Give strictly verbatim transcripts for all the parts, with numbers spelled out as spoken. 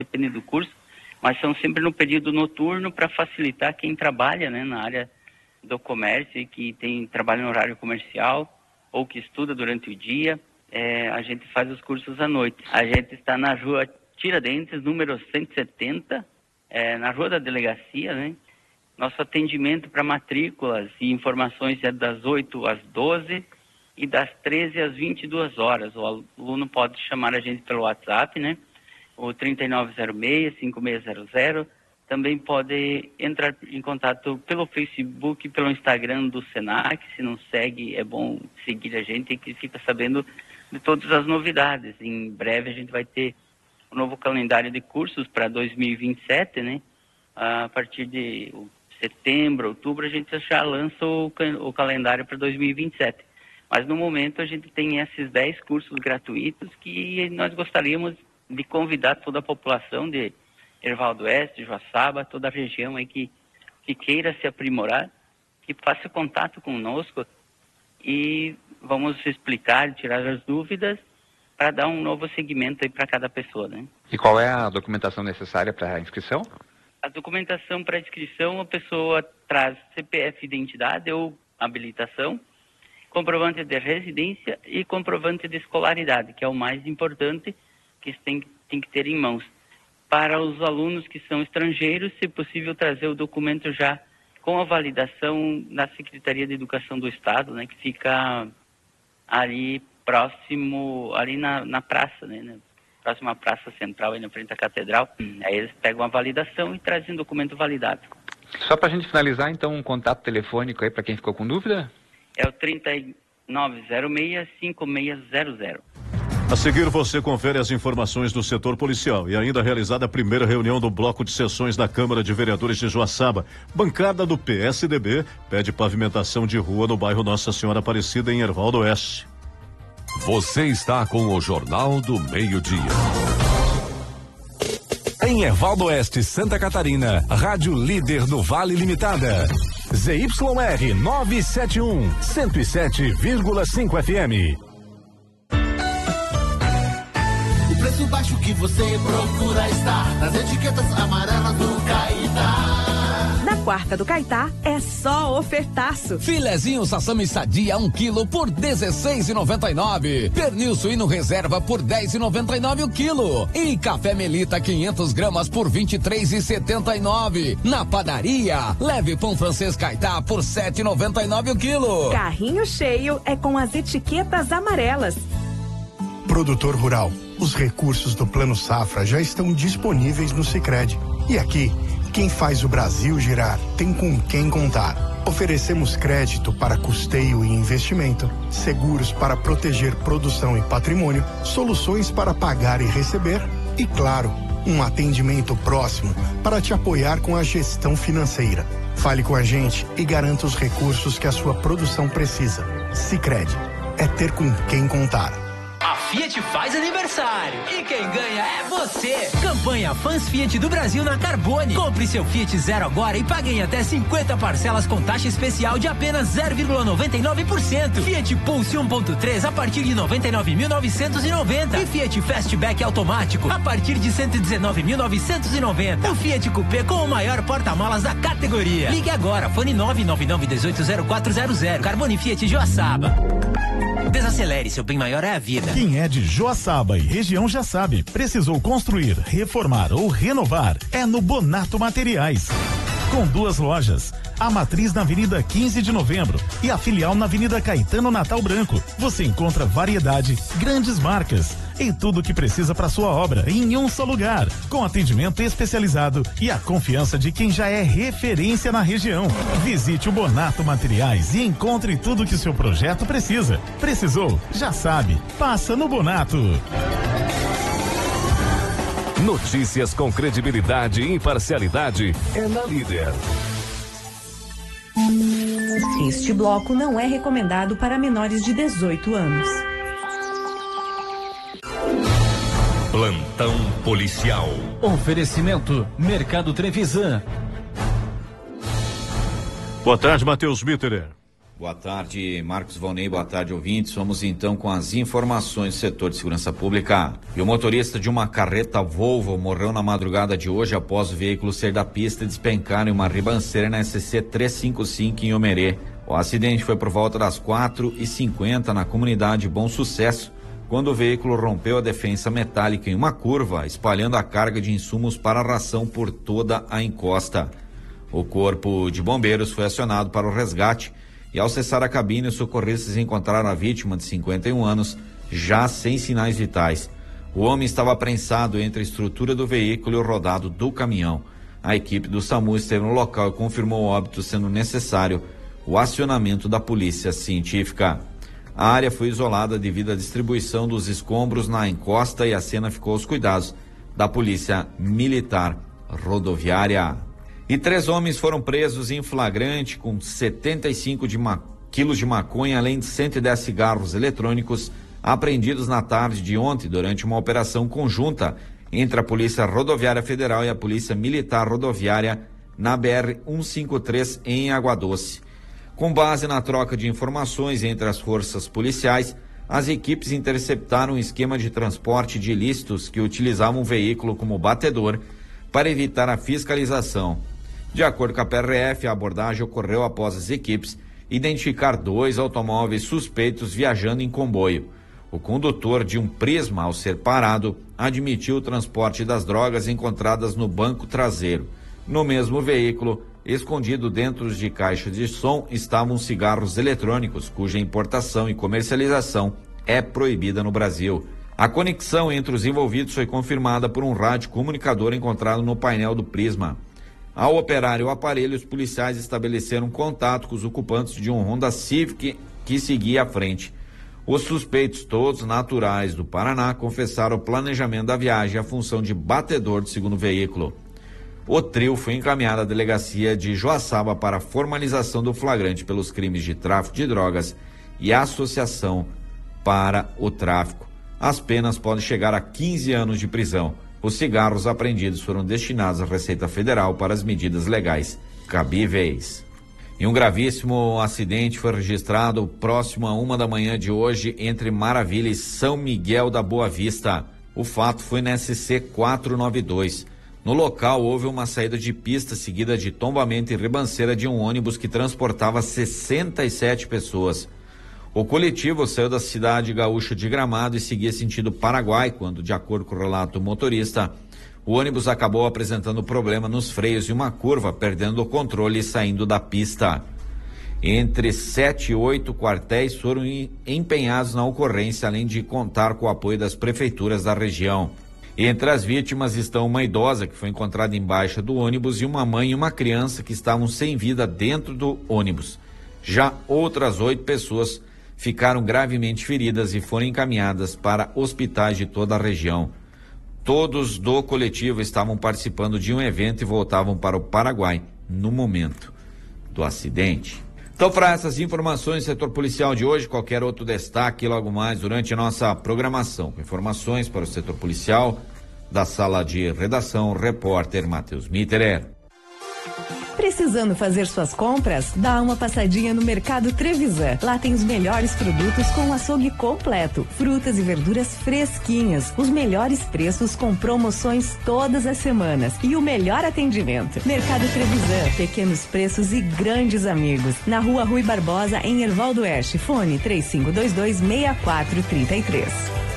depende do curso, mas são sempre no período noturno para facilitar quem trabalha, né, na área do comércio e que tem trabalho no horário comercial ou que estuda durante o dia. É, a gente faz os cursos à noite. A gente está na rua Tiradentes, número cento e setenta, é, na rua da delegacia, né? Nosso atendimento para matrículas e informações é das oito às doze e das treze às vinte e duas horas. O aluno pode chamar a gente pelo WhatsApp, né? O trinta e nove zero seis, cinco seis zero zero. Também pode entrar em contato pelo Facebook, pelo Instagram do Senac. Se não segue, é bom seguir a gente e que fica sabendo de todas as novidades. Em breve a gente vai ter um novo calendário de cursos para dois mil e vinte e sete, né? A partir de setembro, outubro, a gente já lança o, o calendário para dois mil e vinte e sete. Mas no momento a gente tem esses dez cursos gratuitos que nós gostaríamos de convidar toda a população de Herval do Oeste, Joaçaba, toda a região aí que, que queira se aprimorar, que faça contato conosco e vamos explicar, tirar as dúvidas para dar um novo segmento aí para cada pessoa, né? E qual é a documentação necessária para a inscrição? A documentação para inscrição, a pessoa traz C P F, identidade ou habilitação, comprovante de residência e comprovante de escolaridade, que é o mais importante que tem, tem que ter em mãos. Para os alunos que são estrangeiros, se possível, trazer o documento já com a validação da Secretaria de Educação do Estado, né, que fica ali próximo, ali na, na praça, né, né, próximo à Praça Central, aí na frente da Catedral. Aí eles pegam a validação e trazem o documento validado. Só para a gente finalizar, então, um contato telefônico aí para quem ficou com dúvida? É o trinta e nove zero seis, cinco seis zero zero. A seguir, você confere as informações do setor policial e ainda realizada a primeira reunião do bloco de sessões da Câmara de Vereadores de Joaçaba. Bancada do P S D B pede pavimentação de rua no bairro Nossa Senhora Aparecida, em Herval do Oeste. Você está com o Jornal do Meio-Dia. Em Herval do Oeste, Santa Catarina, Rádio Líder do Vale Limitada. Z Y R novecentos e setenta e um, cento e sete vírgula cinco F M. O preço baixo que você procura está nas etiquetas amarelas do Caetá. Na quarta do Caetá é só ofertaço. Filezinho Sassami Sadia um quilo por dezesseis e noventa e nove. Pernil suíno reserva por dez e noventa e nove o quilo. E café Melita quinhentas gramas por vinte e três e setenta e nove. Na padaria, leve pão francês Caetá por sete e noventa e nove o quilo. Carrinho cheio é com as etiquetas amarelas. Produtor rural, os recursos do Plano Safra já estão disponíveis no Sicredi. E aqui, quem faz o Brasil girar tem com quem contar. Oferecemos crédito para custeio e investimento, seguros para proteger produção e patrimônio, soluções para pagar e receber e, claro, um atendimento próximo para te apoiar com a gestão financeira. Fale com a gente e garanta os recursos que a sua produção precisa. Sicredi, é ter com quem contar. A Fiat faz aniversário e quem ganha é você. Campanha Fãs Fiat do Brasil na Carbone. Compre seu Fiat Zero agora e pague em até cinquenta parcelas com taxa especial de apenas zero vírgula noventa e nove por cento. Fiat Pulse um ponto três a partir de noventa e nove mil novecentos e noventa e Fiat Fastback automático a partir de cento e dezenove mil novecentos e noventa. O Fiat Coupé com o maior porta-malas da categoria. Ligue agora, fone nove nove nove um oito zero quatro zero zero. Carbone Fiat Joaçaba. Desacelere, seu bem maior é a vida. Quem é de Joaçaba e região já sabe, precisou construir, reformar ou renovar, é no Bonato Materiais. Com duas lojas, a matriz na Avenida quinze de Novembro e a filial na Avenida Caetano Natal Branco. Você encontra variedade, grandes marcas e tudo o que precisa para sua obra em um só lugar, com atendimento especializado e a confiança de quem já é referência na região. Visite o Bonato Materiais e encontre tudo que o seu projeto precisa. Precisou? Já sabe. Passa no Bonato. Notícias com credibilidade e imparcialidade é na Líder. Este bloco não é recomendado para menores de dezoito anos. Plantão policial. Oferecimento Mercado Trevisan. Boa tarde, Matheus Bitterer. Boa tarde, Marcos Valnei, boa tarde, ouvintes. Vamos então com as informações do setor de segurança pública. E o motorista de uma carreta Volvo morreu na madrugada de hoje após o veículo sair da pista e despencar em uma ribanceira na S C trezentos e cinquenta e cinco em Omerê. O acidente foi por volta das quatro e cinquenta na comunidade Bom Sucesso, quando o veículo rompeu a defensa metálica em uma curva, espalhando a carga de insumos para a ração por toda a encosta. O corpo de bombeiros foi acionado para o resgate e, ao cessar a cabine, os socorristas encontraram a vítima de cinquenta e um anos, já sem sinais vitais. O homem estava prensado entre a estrutura do veículo e o rodado do caminhão. A equipe do SAMU esteve no local e confirmou o óbito, sendo necessário o acionamento da polícia científica. A área foi isolada devido à distribuição dos escombros na encosta e a cena ficou aos cuidados da Polícia Militar Rodoviária. E três homens foram presos em flagrante com setenta e cinco de ma- quilos de maconha, além de cento e dez cigarros eletrônicos apreendidos na tarde de ontem durante uma operação conjunta entre a Polícia Rodoviária Federal e a Polícia Militar Rodoviária na B R cento e cinquenta e três em Água Doce. Com base na troca de informações entre as forças policiais, as equipes interceptaram um esquema de transporte de ilícitos que utilizavam um veículo como batedor para evitar a fiscalização. De acordo com a P R F, a abordagem ocorreu após as equipes identificar dois automóveis suspeitos viajando em comboio. O condutor de um Prisma, ao ser parado, admitiu o transporte das drogas encontradas no banco traseiro. No mesmo veículo, escondido dentro de caixas de som, estavam cigarros eletrônicos, cuja importação e comercialização é proibida no Brasil. A conexão entre os envolvidos foi confirmada por um rádio comunicador encontrado no painel do Prisma. Ao operar o aparelho, os policiais estabeleceram contato com os ocupantes de um Honda Civic que seguia à frente. Os suspeitos, todos naturais do Paraná, confessaram o planejamento da viagem e a função de batedor do segundo veículo. O trio foi encaminhado à delegacia de Joaçaba para a formalização do flagrante pelos crimes de tráfico de drogas e associação para o tráfico. As penas podem chegar a quinze anos de prisão. Os cigarros apreendidos foram destinados à Receita Federal para as medidas legais cabíveis. E um gravíssimo acidente foi registrado próximo a uma da manhã de hoje entre Maravilha e São Miguel da Boa Vista. O fato foi na S C quatrocentos e noventa e dois. No local houve uma saída de pista seguida de tombamento e ribanceira de um ônibus que transportava sessenta e sete pessoas. O coletivo saiu da cidade gaúcha de Gramado e seguia sentido Paraguai, quando, de acordo com o relato do motorista, o ônibus acabou apresentando problema nos freios e uma curva, perdendo o controle e saindo da pista. Entre sete e oito quartéis foram empenhados na ocorrência, além de contar com o apoio das prefeituras da região. Entre as vítimas estão uma idosa que foi encontrada embaixo do ônibus e uma mãe e uma criança que estavam sem vida dentro do ônibus. Já outras oito pessoas ficaram gravemente feridas e foram encaminhadas para hospitais de toda a região. Todos do coletivo estavam participando de um evento e voltavam para o Paraguai no momento do acidente. Então, para essas informações do setor policial de hoje, qualquer outro destaque logo mais durante a nossa programação. Com informações para o setor policial, da sala de redação, repórter Matheus Mitterer. Precisando fazer suas compras? Dá uma passadinha no Mercado Trevisan. Lá tem os melhores produtos com o açougue completo, frutas e verduras fresquinhas, os melhores preços com promoções todas as semanas e o melhor atendimento. Mercado Trevisan, pequenos preços e grandes amigos. Na Rua Rui Barbosa, em Erval do Oeste. Fone três cinco dois dois, seis quatro três três.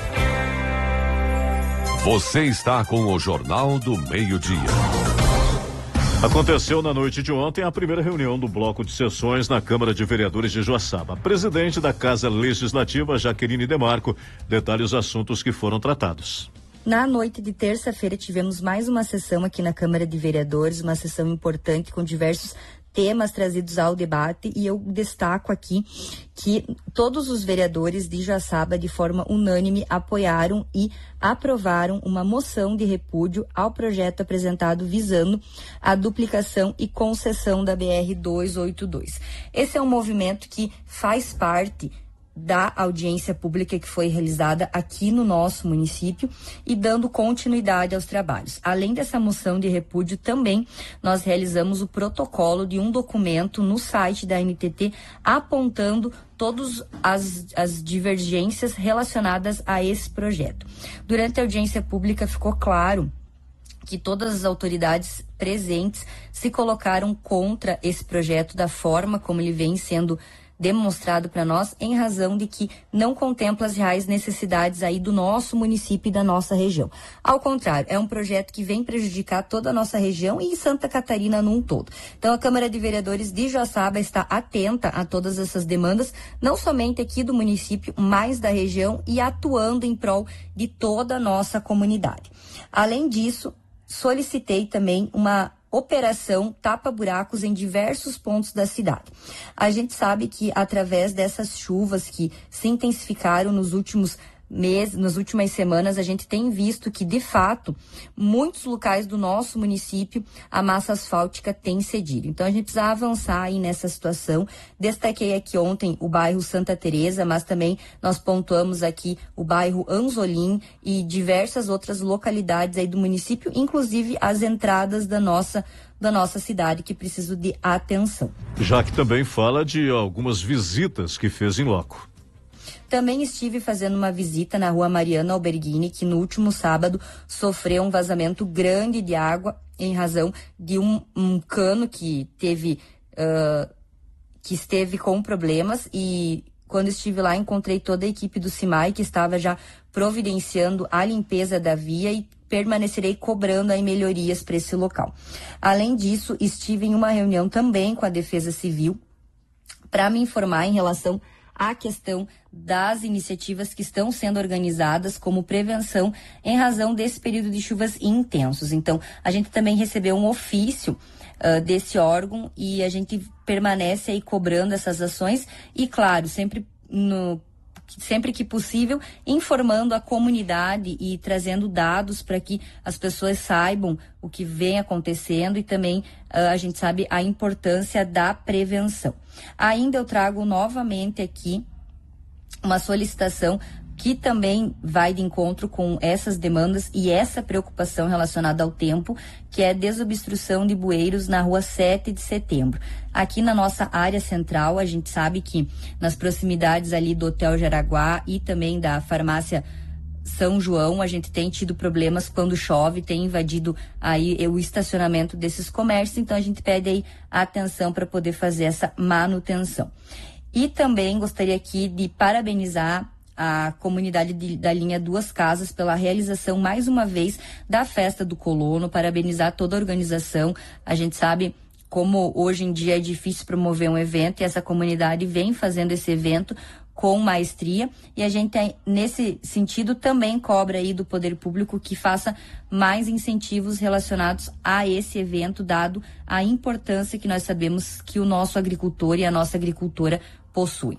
Você está com o Jornal do Meio-Dia. Aconteceu na noite de ontem a primeira reunião do bloco de sessões na Câmara de Vereadores de Joaçaba. Presidente da Casa Legislativa, Jaqueline Demarco, detalha os assuntos que foram tratados. Na noite de terça-feira tivemos mais uma sessão aqui na Câmara de Vereadores, uma sessão importante com diversos temas trazidos ao debate, e eu destaco aqui que todos os vereadores de Joaçaba, de forma unânime, apoiaram e aprovaram uma moção de repúdio ao projeto apresentado visando a duplicação e concessão da B R duzentos e oitenta e dois. Esse é um movimento que faz parte da audiência pública que foi realizada aqui no nosso município e dando continuidade aos trabalhos. Além dessa moção de repúdio, também nós realizamos o protocolo de um documento no site da N T T apontando todas as, as divergências relacionadas a esse projeto. Durante a audiência pública ficou claro que todas as autoridades presentes se colocaram contra esse projeto da forma como ele vem sendo demonstrado para nós, em razão de que não contempla as reais necessidades aí do nosso município e da nossa região. Ao contrário, é um projeto que vem prejudicar toda a nossa região e Santa Catarina num todo. Então, a Câmara de Vereadores de Joaçaba está atenta a todas essas demandas, não somente aqui do município, mas da região, e atuando em prol de toda a nossa comunidade. Além disso, solicitei também uma operação tapa-buracos em diversos pontos da cidade. A gente sabe que através dessas chuvas que se intensificaram nos últimos meses, nas últimas semanas, a gente tem visto que, de fato, muitos locais do nosso município a massa asfáltica tem cedido. Então, a gente precisa avançar aí nessa situação. Destaquei aqui ontem o bairro Santa Teresa, mas também nós pontuamos aqui o bairro Anzolim e diversas outras localidades aí do município, inclusive as entradas da nossa da nossa cidade, que precisam de atenção. Já que também fala de algumas visitas que fez em loco. Também estive fazendo uma visita na rua Mariana Alberghini, que no último sábado sofreu um vazamento grande de água em razão de um, um cano que teve uh, que esteve com problemas, e quando estive lá encontrei toda a equipe do CIMAI que estava já providenciando a limpeza da via e permanecerei cobrando aí melhorias para esse local. Além disso, estive em uma reunião também com a Defesa Civil para me informar em relação à questão das iniciativas que estão sendo organizadas como prevenção em razão desse período de chuvas intensos. Então, a gente também recebeu um ofício uh, desse órgão e a gente permanece aí cobrando essas ações e, claro, sempre no sempre que possível, informando a comunidade e trazendo dados para que as pessoas saibam o que vem acontecendo, e também uh, a gente sabe a importância da prevenção. Ainda eu trago novamente aqui uma solicitação que também vai de encontro com essas demandas e essa preocupação relacionada ao tempo, que é a desobstrução de bueiros na rua sete de setembro. Aqui na nossa área central, a gente sabe que nas proximidades ali do Hotel Jaraguá e também da farmácia São João, a gente tem tido problemas quando chove, tem invadido aí o estacionamento desses comércios, então a gente pede aí atenção para poder fazer essa manutenção. E também gostaria aqui de parabenizar a comunidade de, da linha Duas Casas pela realização, mais uma vez, da Festa do Colono, parabenizar toda a organização. A gente sabe como hoje em dia é difícil promover um evento, e essa comunidade vem fazendo esse evento com maestria, e a gente, nesse sentido, também cobra aí do poder público que faça mais incentivos relacionados a esse evento, dado a importância que nós sabemos que o nosso agricultor e a nossa agricultora possuem.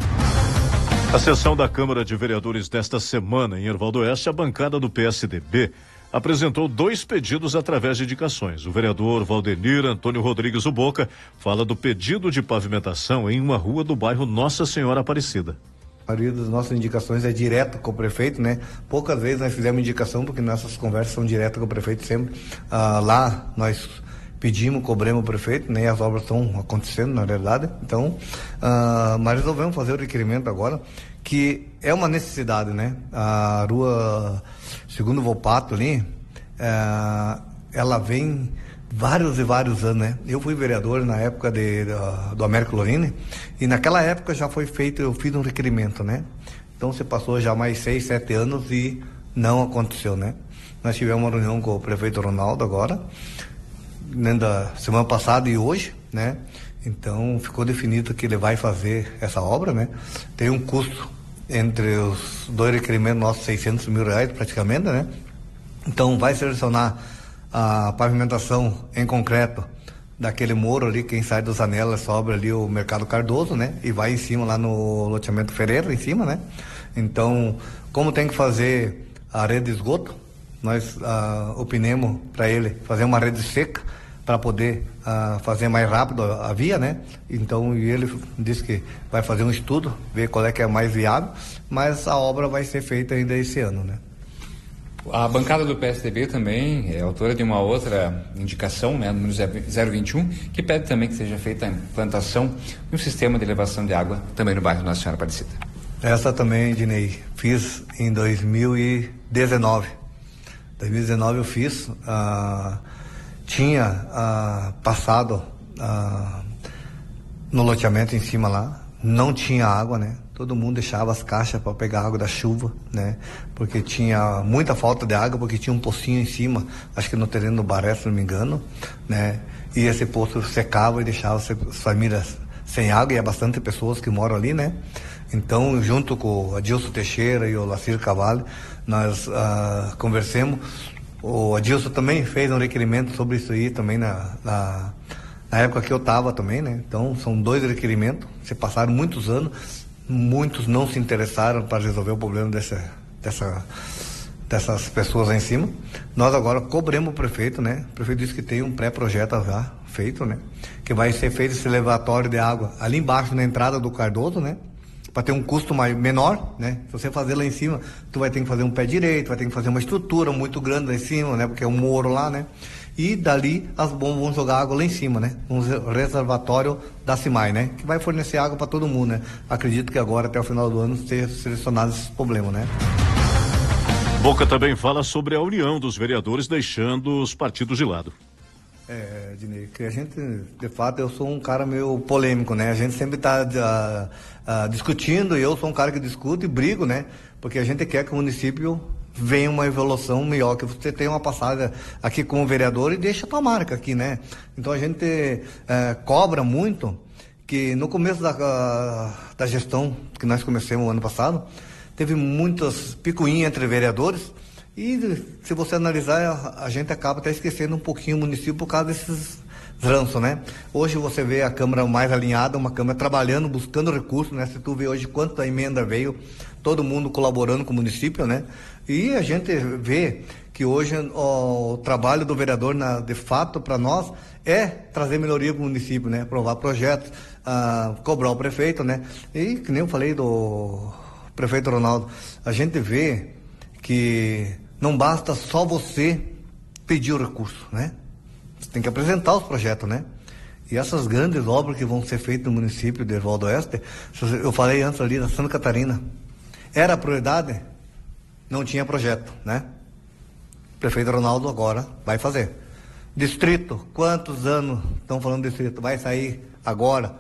A sessão da Câmara de Vereadores desta semana em Erval do Oeste, a bancada do P S D B apresentou dois pedidos através de indicações. O vereador Valdenir Antônio Rodrigues Uboca fala do pedido de pavimentação em uma rua do bairro Nossa Senhora Aparecida. A maioria das nossas indicações é direto com o prefeito, né? Poucas vezes nós fizemos indicação, porque nossas conversas são diretas com o prefeito sempre. Ah, lá nós pedimos, cobramos o prefeito, né? As obras estão acontecendo, na verdade. Então, uh, mas resolvemos fazer o requerimento agora, que é uma necessidade, né? A rua Segundo Volpato ali, uh, ela vem vários e vários anos, né? Eu fui vereador na época de, do, do Américo Lorini, e naquela época já foi feito, eu fiz um requerimento, né? Então se passou já mais seis, sete anos e não aconteceu, né? Nós tivemos uma reunião com o prefeito Ronaldo agora, da semana passada e hoje, né? Então ficou definido que ele vai fazer essa obra, né? Tem um custo entre os dois requerimentos nossos, seiscentos mil reais praticamente, né? Então vai selecionar a pavimentação em concreto daquele muro ali, quem sai dos Anelas sobe ali o Mercado Cardoso, né? E vai em cima lá no loteamento Ferreira, em cima, né? Então, como tem que fazer a rede de esgoto, nós ah, opinemos para ele fazer uma rede seca para poder uh, fazer mais rápido a, a via, né? Então, e ele disse que vai fazer um estudo, ver qual é que é mais viável, mas a obra vai ser feita ainda esse ano, né? A bancada do P S D B também é autora de uma outra indicação, né, número zero vinte e um, que pede também que seja feita a implantação de um sistema de elevação de água também no bairro Nossa Senhora Aparecida. Essa também, Dinei, fiz em dois mil e dezenove. dois mil e dezenove eu fiz, uh, tinha uh, passado uh, no loteamento em cima lá, não tinha água, né? Todo mundo deixava as caixas para pegar água da chuva, né? Porque tinha muita falta de água, porque tinha um pocinho em cima, acho que no terreno do Baré, se não me engano, né? E esse poço secava e deixava as famílias sem água, e há bastante pessoas que moram ali, né? Então, junto com o Adilson Teixeira e o Lacir Cavalli, nós uh, conversamos. O Adilson também fez um requerimento sobre isso aí também na, na, na época que eu estava também, né? Então, são dois requerimentos, se passaram muitos anos, muitos não se interessaram para resolver o problema dessa, dessa, dessas pessoas aí em cima. Nós agora cobramos o prefeito, né? O prefeito disse que tem um pré-projeto já feito, né? Que vai ser feito esse elevatório de água ali embaixo na entrada do Cardoso, né? Para ter um custo mais, menor, né? Se você fazer lá em cima, tu vai ter que fazer um pé direito, vai ter que fazer uma estrutura muito grande lá em cima, né? Porque é um muro lá, né? E dali as bombas vão jogar água lá em cima, né? Um reservatório da CIMAI, né? Que vai fornecer água para todo mundo, né? Acredito que agora, até o final do ano, ter selecionado esses problemas, né? Boca também fala sobre a união dos vereadores deixando os partidos de lado. É, Dinei, que a gente, de fato, eu sou um cara meio polêmico, né? A gente sempre está uh, uh, discutindo, e eu sou um cara que discuto e brigo, né? Porque a gente quer que o município venha uma evolução melhor, que você tenha uma passada aqui como vereador e deixa a tua marca aqui, né? Então a gente uh, cobra muito, que no começo da, uh, da gestão que nós começamos o ano passado, teve muitas picuinhas entre vereadores. E se você analisar, a gente acaba até esquecendo um pouquinho o município por causa desses ranços, né? Hoje você vê a Câmara mais alinhada, uma Câmara trabalhando, buscando recursos, né? Se tu vê hoje quanta emenda veio, todo mundo colaborando com o município, né? E a gente vê que hoje ó, o trabalho do vereador, na, de fato, para nós, é trazer melhoria para o município, né? Aprovar projetos, ah, cobrar o prefeito, né? E que nem eu falei do prefeito Ronaldo, a gente vê que não basta só você pedir o recurso, né? Você tem que apresentar os projetos, né? E essas grandes obras que vão ser feitas no município de Ervaldo Oeste, eu falei antes ali da Santa Catarina, era a prioridade? Não tinha projeto, né? O prefeito Ronaldo agora vai fazer. Distrito, quantos anos estão falando de distrito? Vai sair agora.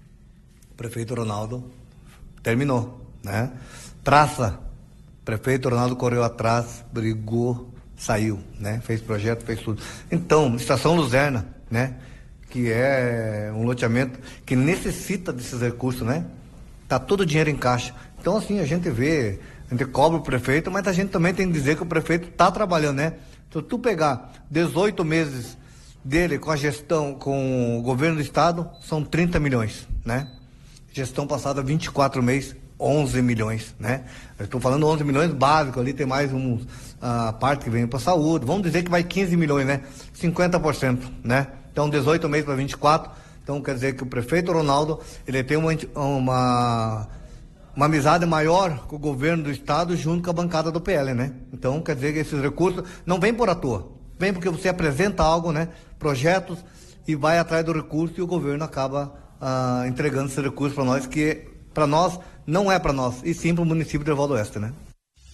O prefeito Ronaldo terminou, né? Traça. O prefeito Ronaldo correu atrás, brigou, saiu, né? Fez projeto, fez tudo. Então, Estação Luzerna, né? Que é um loteamento que necessita desses recursos, né? Tá todo o dinheiro em caixa. Então, assim, a gente vê, a gente cobra o prefeito, mas a gente também tem que dizer que o prefeito tá trabalhando, né? Se tu pegar dezoito meses dele com a gestão, com o governo do estado, são trinta milhões, né? Gestão passada, vinte e quatro meses, onze milhões, né? Eu estou falando onze milhões básico, ali tem mais um, a parte que vem para saúde, vamos dizer que vai quinze milhões, né? cinquenta por cento, né? Então, dezoito meses para vinte e quatro, então quer dizer que o prefeito Ronaldo, ele tem uma, uma, uma amizade maior com o governo do estado junto com a bancada do P L, né? Então, quer dizer que esses recursos não vêm por à toa, vem porque você apresenta algo, né? Projetos, e vai atrás do recurso, e o governo acaba ah, entregando esse recurso para nós, que para nós não é para nós, e sim para o município de Ervaldo Oeste, né?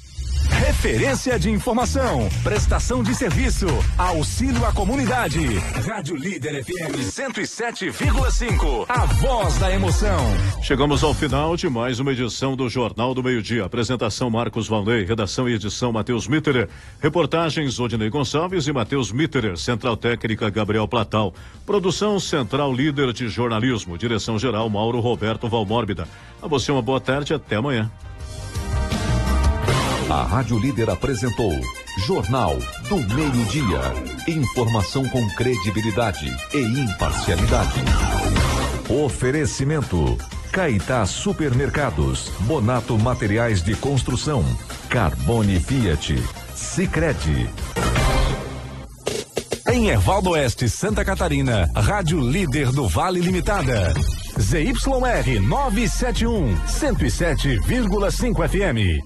Referência de informação, prestação de serviço, auxílio à comunidade. Rádio Líder F M cento e sete vírgula cinco, a voz da emoção. Chegamos ao final de mais uma edição do Jornal do Meio-Dia. Apresentação Marcos Valnei, redação e edição Matheus Mitterer, reportagens Odinei Gonçalves e Matheus Mitterer, central técnica Gabriel Platal, produção Central Líder de Jornalismo, direção geral Mauro Roberto Valmórbida. A você uma boa tarde, até amanhã. A Rádio Líder apresentou Jornal do Meio-Dia. Informação com credibilidade e imparcialidade. Oferecimento: Caetá Supermercados, Bonato Materiais de Construção, Carbone Fiat, Sicredi. Em Erval Oeste, Santa Catarina, Rádio Líder do Vale Limitada. Z Y R novecentos e setenta e um, cento e sete vírgula cinco F M.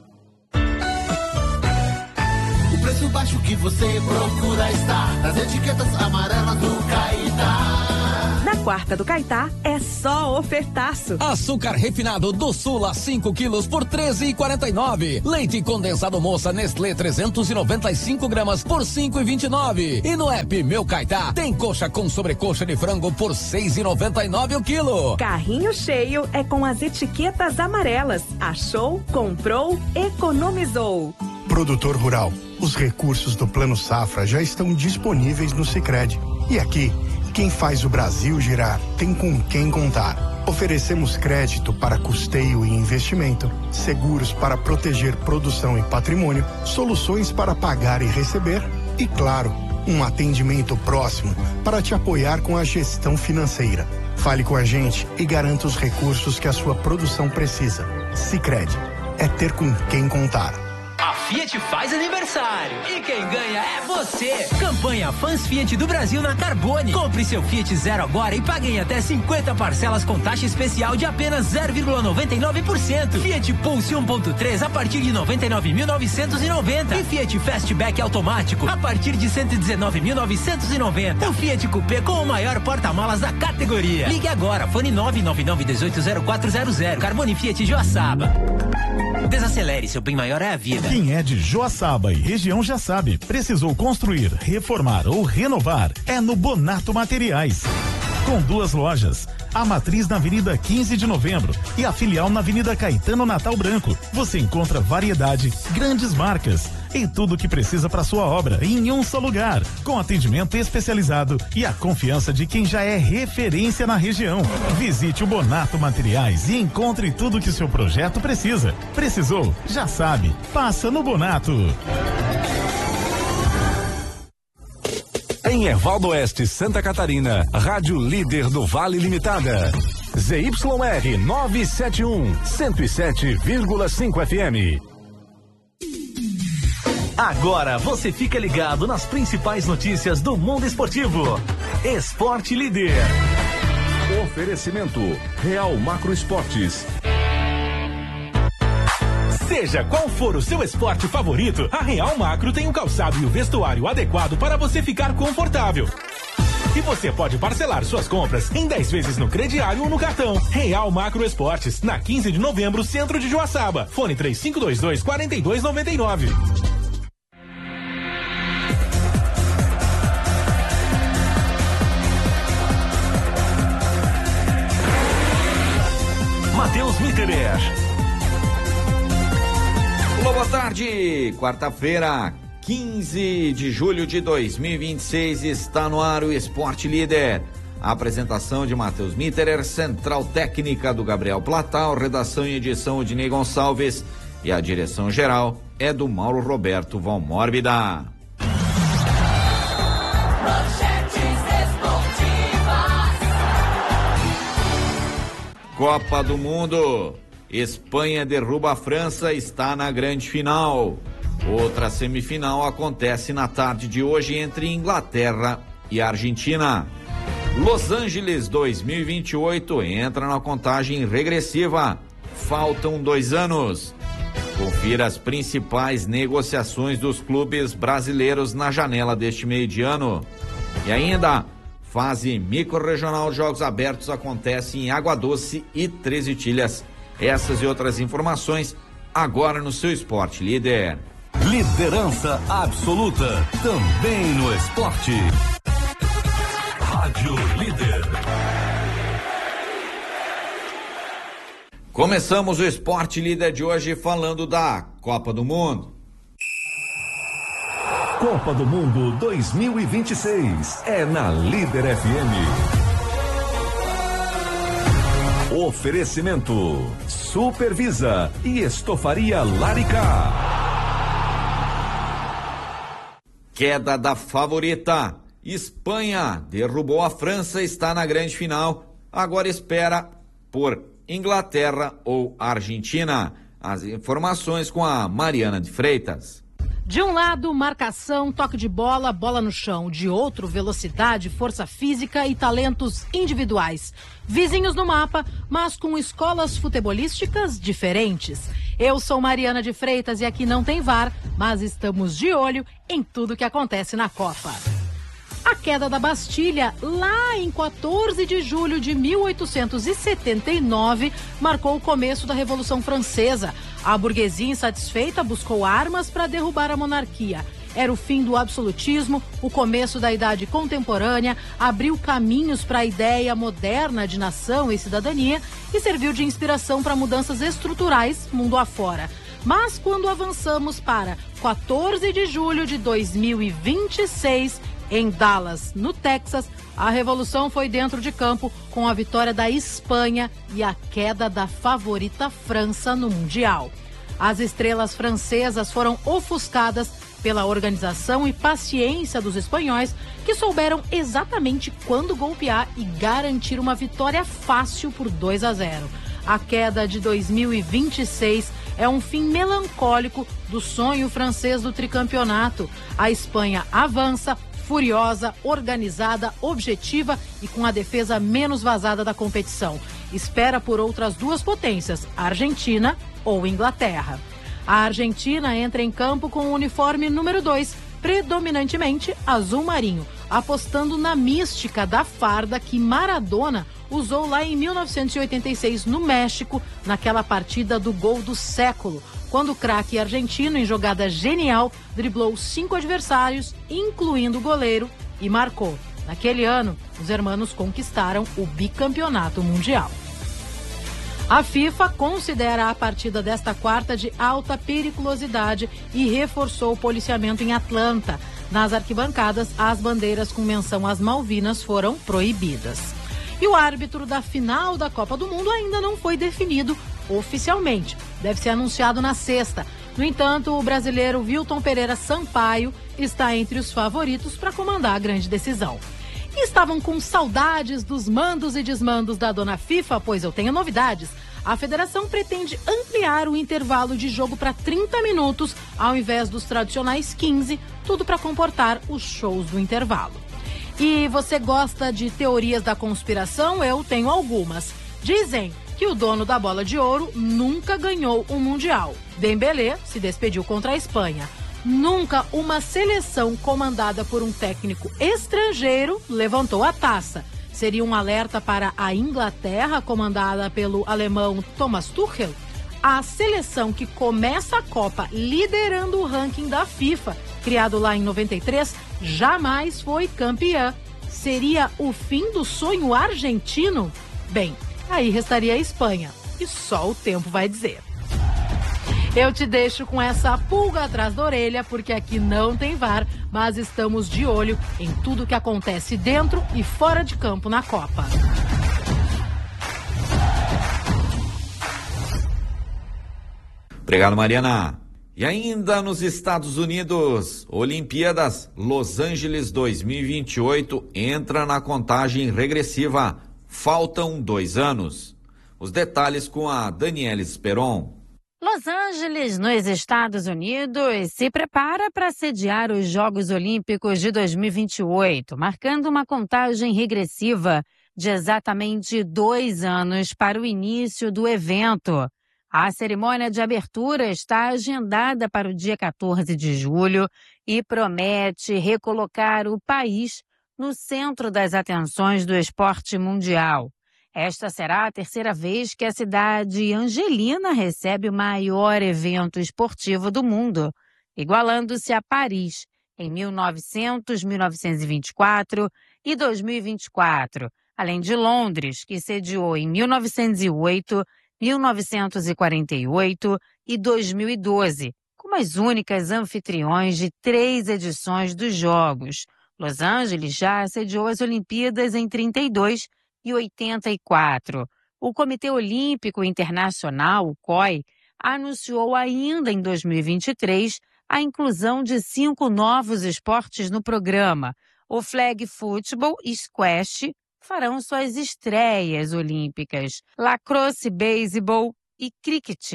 O preço baixo que você procura está nas etiquetas amarelas do Caetá. Na quarta do Caetá é só ofertaço. Açúcar refinado do Sul a cinco quilos por treze e quarenta e nove. Leite condensado Moça Nestlé trezentos e noventa e cinco gramas por cinco e vinte e nove. E no app Meu Caetá tem coxa com sobrecoxa de frango por seis e noventa e nove o quilo. Carrinho cheio é com as etiquetas amarelas. Achou, comprou, economizou. Produtor rural, os recursos do Plano Safra já estão disponíveis no Sicredi. E aqui, quem faz o Brasil girar tem com quem contar. Oferecemos crédito para custeio e investimento, seguros para proteger produção e patrimônio, soluções para pagar e receber e, claro, um atendimento próximo para te apoiar com a gestão financeira. Fale com a gente e garanta os recursos que a sua produção precisa. Sicredi, é ter com quem contar. A Fiat faz aniversário e quem ganha é você. Campanha Fãs Fiat do Brasil na Carbone. Compre seu Fiat Zero agora e pague em até cinquenta parcelas com taxa especial de apenas zero vírgula noventa e nove por cento. Fiat Pulse um ponto três a partir de noventa e nove mil novecentos e noventa. E Fiat Fastback automático a partir de cento e dezenove mil novecentos e noventa. O Fiat Coupé com o maior porta-malas da categoria. Ligue agora, fone nove nove nove um oito zero quatro zero zero. Carbone Fiat Joaçaba. Desacelere, seu bem maior é a vida. Quem é de Joaçaba e região já sabe, precisou construir, reformar ou renovar, é no Bonato Materiais. Com duas lojas, a matriz na Avenida quinze de Novembro e a filial na Avenida Caetano Natal Branco. Você encontra variedade, grandes marcas e tudo o que precisa para sua obra em um só lugar, com atendimento especializado e a confiança de quem já é referência na região. Visite o Bonato Materiais e encontre tudo que seu projeto precisa. Precisou? Já sabe. Passa no Bonato. Em Erval Oeste, Santa Catarina, Rádio Líder do Vale Limitada. Z Y R novecentos e setenta e um, cento e sete vírgula cinco F M. Agora você fica ligado nas principais notícias do mundo esportivo. Esporte Líder. Oferecimento Real Macro Esportes. Seja qual for o seu esporte favorito, a Real Macro tem o calçado e o vestuário adequado para você ficar confortável. E você pode parcelar suas compras em dez vezes no crediário ou no cartão. Real Macro Esportes, na quinze de novembro, centro de Joaçaba. Fone três cinco dois dois, quatro dois nove nove. Matheus Mitterer. Olá, boa tarde. Quarta-feira, quinze de julho de dois mil e vinte e seis, está no ar o Esporte Líder. A apresentação de Matheus Mitterer, central técnica do Gabriel Platal, redação e edição de Ney Gonçalves e a direção geral é do Mauro Roberto Valmórbida. Copa do Mundo. Espanha derruba a França, está na grande final. Outra semifinal acontece na tarde de hoje entre Inglaterra e Argentina. Los Angeles dois mil e vinte e oito entra na contagem regressiva. Faltam dois anos. Confira as principais negociações dos clubes brasileiros na janela deste meio de ano. E ainda, fase microrregional de Jogos Abertos acontece em Água Doce e Três Itilhas. Essas e outras informações agora no seu Esporte Líder. Liderança absoluta também no esporte. Rádio Líder. Começamos o Esporte Líder de hoje falando da Copa do Mundo. Copa do Mundo dois mil e vinte e seis é na Líder F M. Oferecimento Supervisa e Estofaria Larica. Queda da favorita. Espanha derrubou a França, está na grande final. Agora espera por Inglaterra ou Argentina. As informações com a Mariana de Freitas. De um lado, marcação, toque de bola, bola no chão. De outro, velocidade, força física e talentos individuais. Vizinhos no mapa, mas com escolas futebolísticas diferentes. Eu sou Mariana de Freitas e aqui não tem V A R, mas estamos de olho em tudo que acontece na Copa. A queda da Bastilha, lá em quatorze de julho de mil oitocentos e setenta e nove, marcou o começo da Revolução Francesa. A burguesia insatisfeita buscou armas para derrubar a monarquia. Era o fim do absolutismo, o começo da Idade Contemporânea, abriu caminhos para a ideia moderna de nação e cidadania e serviu de inspiração para mudanças estruturais mundo afora. Mas quando avançamos para quatorze de julho de dois mil e vinte e seis, em Dallas, no Texas, a revolução foi dentro de campo com a vitória da Espanha e a queda da favorita França no Mundial. As estrelas francesas foram ofuscadas pela organização e paciência dos espanhóis, que souberam exatamente quando golpear e garantir uma vitória fácil por dois a zero. A queda de dois mil e vinte e seis é um fim melancólico do sonho francês do tricampeonato. A Espanha avança, furiosa, organizada, objetiva e com a defesa menos vazada da competição. Espera por outras duas potências, Argentina ou Inglaterra. A Argentina entra em campo com o uniforme número dois, predominantemente azul marinho, apostando na mística da farda que Maradona usou lá em mil novecentos e oitenta e seis no México, naquela partida do gol do século, quando o craque argentino, em jogada genial, driblou cinco adversários, incluindo o goleiro, e marcou. Naquele ano, os hermanos conquistaram o bicampeonato mundial. A FIFA considera a partida desta quarta de alta periculosidade e reforçou o policiamento em Atlanta. Nas arquibancadas, as bandeiras com menção às Malvinas foram proibidas. E o árbitro da final da Copa do Mundo ainda não foi definido oficialmente. Deve ser anunciado na sexta. No entanto, o brasileiro Wilton Pereira Sampaio está entre os favoritos para comandar a grande decisão. E estavam com saudades dos mandos e desmandos da dona FIFA? Pois eu tenho novidades. A federação pretende ampliar o intervalo de jogo para trinta minutos, ao invés dos tradicionais quinze, tudo para comportar os shows do intervalo. E você gosta de teorias da conspiração? Eu tenho algumas. Dizem que o dono da bola de ouro nunca ganhou um mundial. Dembélé se despediu contra a Espanha. Nunca uma seleção comandada por um técnico estrangeiro levantou a taça. Seria um alerta para a Inglaterra, comandada pelo alemão Thomas Tuchel? A seleção que começa a Copa liderando o ranking da FIFA, criado lá em noventa e três, jamais foi campeã. Seria o fim do sonho argentino? Bem, aí restaria a Espanha, e só o tempo vai dizer. Eu te deixo com essa pulga atrás da orelha, porque aqui não tem V A R, mas estamos de olho em tudo que acontece dentro e fora de campo na Copa. Obrigado, Mariana. E ainda nos Estados Unidos, Olimpíadas Los Angeles dois mil e vinte e oito entra na contagem regressiva. Faltam dois anos. Os detalhes com a Daniela Esperon. Los Angeles, nos Estados Unidos, se prepara para sediar os Jogos Olímpicos de dois mil e vinte e oito, marcando uma contagem regressiva de exatamente dois anos para o início do evento. A cerimônia de abertura está agendada para o dia quatorze de julho e promete recolocar o país no centro das atenções do esporte mundial. Esta será a terceira vez que a cidade angelina recebe o maior evento esportivo do mundo, igualando-se a Paris em mil e novecentos, mil novecentos e vinte e quatro e dois mil e vinte e quatro, além de Londres, que sediou em mil novecentos e oito, mil novecentos e quarenta e oito e dois mil e doze, como as únicas anfitriões de três edições dos Jogos. Los Angeles já sediou as Olimpíadas em trinta e dois e oitenta e quatro. O Comitê Olímpico Internacional, o C O I, anunciou ainda em dois mil e vinte e três a inclusão de cinco novos esportes no programa. O flag football e squash farão suas estreias olímpicas. Lacrosse, beisebol e cricket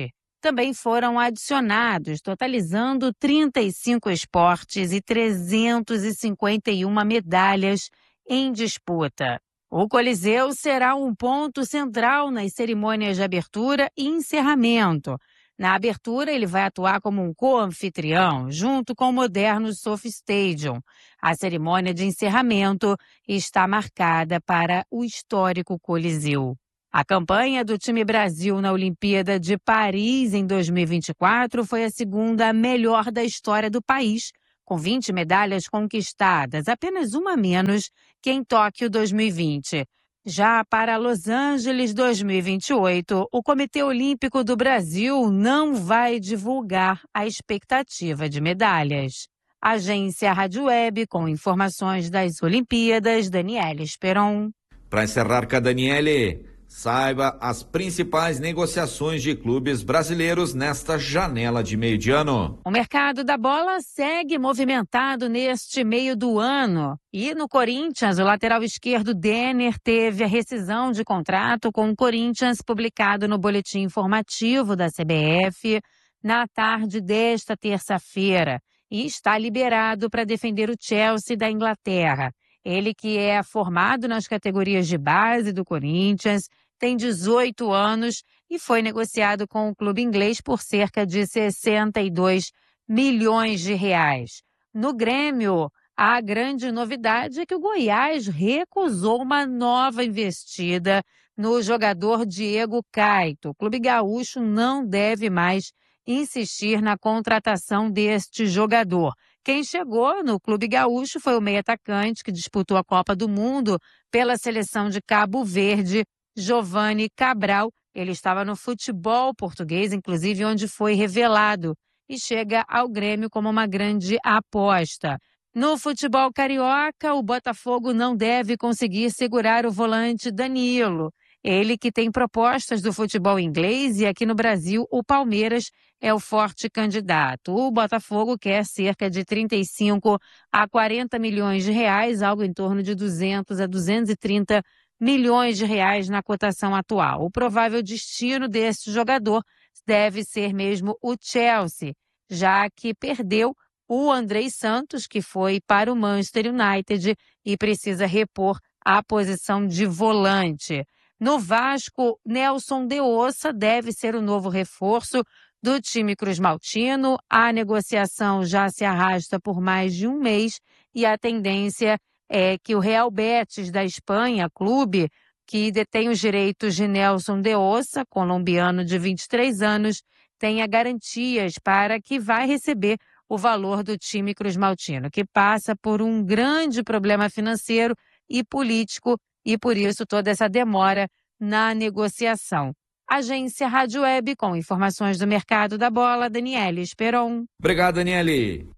também foram adicionados, totalizando trinta e cinco esportes e trezentas e cinquenta e uma medalhas em disputa. O Coliseu será um ponto central nas cerimônias de abertura e encerramento. Na abertura, ele vai atuar como um co-anfitrião, junto com o moderno Sophie Stadium. A cerimônia de encerramento está marcada para o histórico Coliseu. A campanha do time Brasil na Olimpíada de Paris em dois mil e vinte e quatro foi a segunda melhor da história do país, com vinte medalhas conquistadas, apenas uma a menos que em Tóquio dois mil e vinte. Já para Los Angeles dois mil e vinte e oito, o Comitê Olímpico do Brasil não vai divulgar a expectativa de medalhas. Agência Rádio Web, com informações das Olimpíadas, Daniele Esperon. Para encerrar com a Daniele, saiba as principais negociações de clubes brasileiros nesta janela de meio de ano. O mercado da bola segue movimentado neste meio do ano. E no Corinthians, o lateral esquerdo Denner teve a rescisão de contrato com o Corinthians, publicado no boletim informativo da C B F na tarde desta terça-feira, e está liberado para defender o Chelsea da Inglaterra. Ele, que é formado nas categorias de base do Corinthians, tem dezoito anos e foi negociado com o clube inglês por cerca de sessenta e dois milhões de reais. No Grêmio, a grande novidade é que o Goiás recusou uma nova investida no jogador Diego Caetto. O clube gaúcho não deve mais insistir na contratação deste jogador. Quem chegou no clube gaúcho foi o meio-atacante que disputou a Copa do Mundo pela seleção de Cabo Verde, Giovanni Cabral. Ele estava no futebol português, inclusive onde foi revelado, e chega ao Grêmio como uma grande aposta. No futebol carioca, o Botafogo não deve conseguir segurar o volante Danilo. Ele que tem propostas do futebol inglês, e aqui no Brasil o Palmeiras é o forte candidato. O Botafogo quer cerca de trinta e cinco a quarenta milhões de reais, algo em torno de duzentos a duzentos e trinta milhões de reais na cotação atual. O provável destino deste jogador deve ser mesmo o Chelsea, já que perdeu o Andrei Santos, que foi para o Manchester United e precisa repor a posição de volante. No Vasco, Nelson de Ossa deve ser o novo reforço do time cruzmaltino. A negociação já se arrasta por mais de um mês e a tendência é que o Real Betis da Espanha, clube que detém os direitos de Nelson de Ossa, colombiano de vinte e três anos, tenha garantias para que vai receber o valor do time cruzmaltino, que passa por um grande problema financeiro e político, e por isso toda essa demora na negociação. Agência Rádio Web, com informações do mercado da bola, Daniele Esperon. Obrigado, Daniele.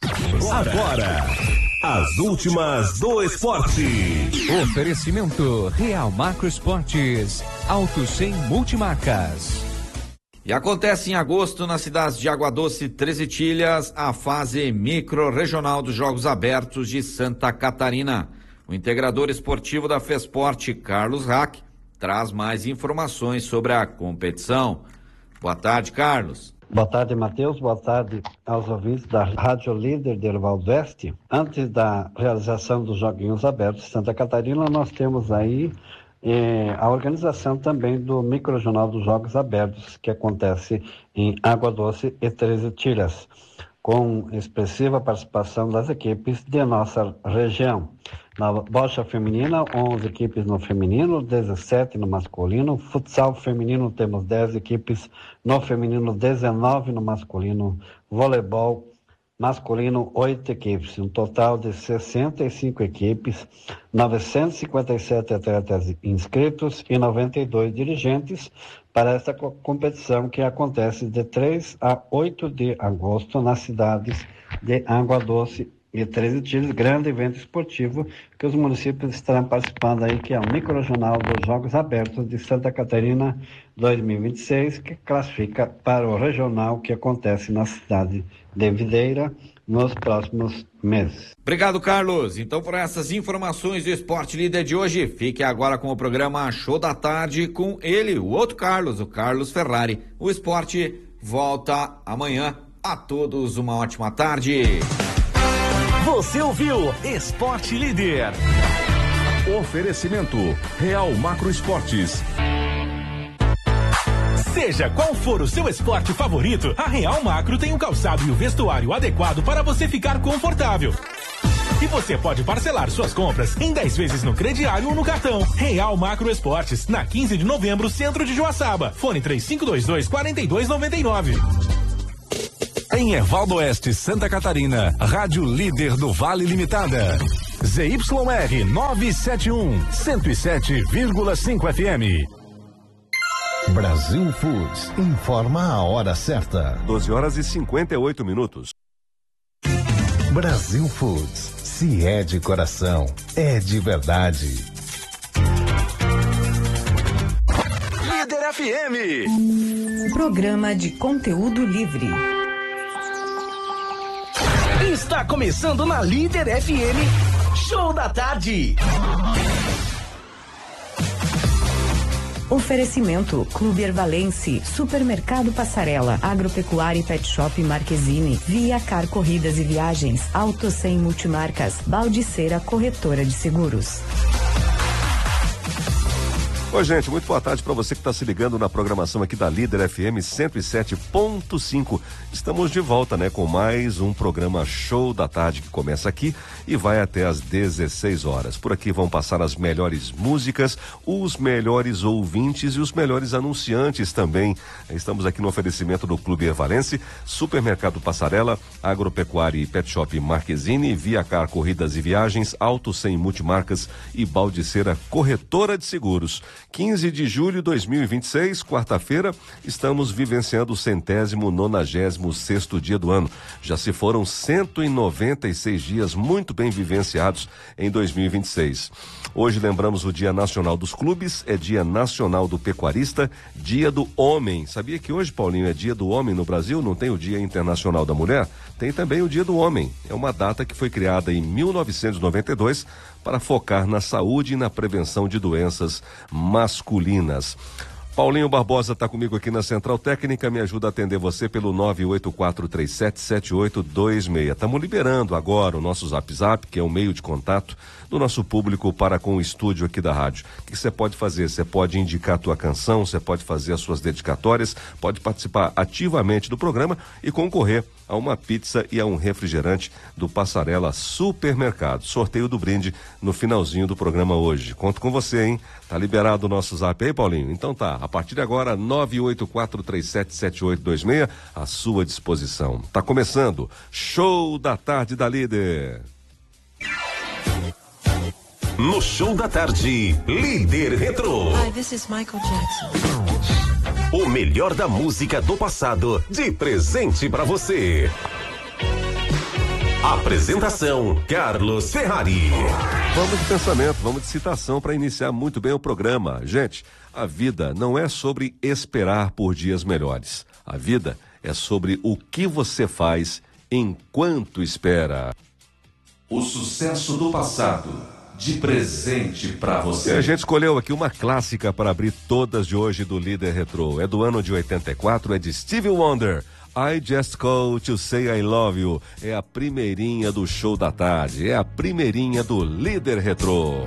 Agora, as últimas do esporte. Oferecimento Real Macro Esportes, Auto cem Multimarcas. E acontece em agosto, nas cidades de Água Doce e Três Itilhas, a fase micro-regional dos Jogos Abertos de Santa Catarina. O integrador esportivo da FESPORT, Carlos Rack, traz mais informações sobre a competição. Boa tarde, Carlos. Boa tarde, Matheus. Boa tarde aos ouvintes da Rádio Líder de Ervaldo Oeste. Antes da realização dos Joguinhos Abertos de Santa Catarina, nós temos aí eh, a organização também do micro-regional dos Jogos Abertos, que acontece em Água Doce e Três Itilhas, com expressiva participação das equipes de nossa região. Na bocha feminina, onze equipes no feminino, dezessete no masculino. Futsal feminino, temos dez equipes no feminino, dezenove no masculino. Voleibol masculino, oito equipes. Um total de sessenta e cinco equipes, novecentos e cinquenta e sete atletas inscritos e noventa e dois dirigentes para esta competição que acontece de três a oito de agosto nas cidades de Água Doce e Três Itilhas, grande evento esportivo que os municípios estarão participando aí, que é o micro-regional dos Jogos Abertos de Santa Catarina dois mil e vinte e seis, que classifica para o regional que acontece na cidade de Videira nos próximos meses. Obrigado, Carlos. Então, por essas informações do Esporte Líder de hoje, fique agora com o programa Show da Tarde com ele, o outro Carlos, o Carlos Ferrari. O esporte volta amanhã. A todos uma ótima tarde. Você ouviu Esporte Líder. Oferecimento Real Macro Esportes. Seja qual for o seu esporte favorito, a Real Macro tem o calçado e o vestuário adequado para você ficar confortável. E você pode parcelar suas compras em dez vezes no crediário ou no cartão. Real Macro Esportes, na quinze de novembro, centro de Joaçaba. Fone três cinco dois dois, quatro dois nove nove. Em Evaldo Oeste, Santa Catarina, Rádio Líder do Vale Limitada. Z Y R novecentos e setenta e um, cento e sete vírgula cinco F M. Brasil Foods informa a hora certa. doze horas e cinquenta e oito minutos. Brasil Foods, se é de coração, é de verdade. Líder F M. Programa de conteúdo livre. Está começando na Líder F M, Show da Tarde. Oferecimento Clube Ervalense, Supermercado Passarela, Agropecuária e Pet Shop Marquezine, Via Car Corridas e Viagens, Auto cem Multimarcas, Baldiceira Corretora de Seguros. Oi, gente, muito boa tarde para você que está se ligando na programação aqui da Líder F M cento e sete ponto cinco. Estamos de volta, né, com mais um programa Show da Tarde que começa aqui e vai até às dezesseis horas. Por aqui vão passar as melhores músicas, os melhores ouvintes e os melhores anunciantes também. Estamos aqui no oferecimento do Clube Ervalense, Supermercado Passarela, Agropecuária e Pet Shop Marquezine, Via Car Corridas e Viagens, Auto cem Multimarcas e Baldiceira Corretora de Seguros. quinze de julho de dois mil e vinte e seis, quarta-feira, estamos vivenciando o centésimo nonagésimo sexto dia do ano. Já se foram cento e noventa e seis dias muito bem vivenciados em dois mil e vinte e seis. Hoje lembramos o Dia Nacional dos Clubes, é Dia Nacional do Pecuarista, Dia do Homem. Sabia que hoje, Paulinho, é Dia do Homem no Brasil? Não tem o Dia Internacional da Mulher? Tem também o Dia do Homem. É uma data que foi criada em mil novecentos e noventa e dois para focar na saúde e na prevenção de doenças masculinas. Paulinho Barbosa está comigo aqui na Central Técnica, me ajuda a atender você pelo nove oito quatro três sete sete oito dois seis. Estamos liberando agora o nosso Zap Zap, que é o meio de contato do nosso público para com o estúdio aqui da rádio. O que você pode fazer? Você pode indicar a tua canção, você pode fazer as suas dedicatórias, pode participar ativamente do programa e concorrer a uma pizza e a um refrigerante do Passarela Supermercado. Sorteio do brinde no finalzinho do programa hoje. Conto com você, hein? Tá liberado o nosso Zap aí, Paulinho? Então tá, a partir de agora, nove oito quatro três sete sete oito dois seis, à sua disposição. Tá começando, Show da Tarde da Líder. No Show da Tarde, Líder Retrô. Hi, this is Michael Jackson. O melhor da música do passado, de presente pra você. Apresentação, Carlos Ferrari. Vamos de pensamento, vamos de citação para iniciar muito bem o programa. Gente, a vida não é sobre esperar por dias melhores. A vida é sobre o que você faz enquanto espera. O sucesso do passado, de presente pra você. E a gente escolheu aqui uma clássica para abrir todas de hoje do Líder Retrô. É do ano de oitenta e quatro, é de Stevie Wonder. I Just Call to Say I Love You. É a primeirinha do Show da Tarde, é a primeirinha do Líder Retrô.